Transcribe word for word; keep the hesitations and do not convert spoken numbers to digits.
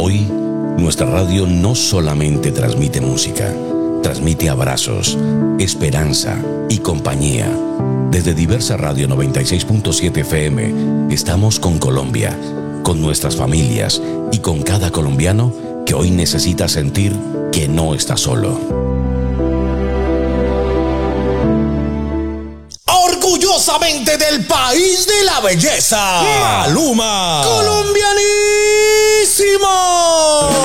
Hoy, nuestra radio no solamente transmite música, transmite abrazos, esperanza y compañía. Desde Diversa Radio noventa y seis punto siete F M, estamos con Colombia, con nuestras familias y con cada colombiano que hoy necesita sentir que no está solo. Orgullosamente del país de la belleza, Maluma, colombianísimo.